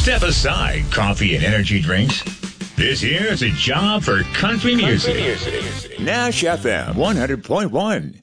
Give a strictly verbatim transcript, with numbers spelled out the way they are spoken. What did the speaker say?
Step aside coffee and energy drinks. This here is a job for country music. Country music. Nash F M one hundred point one.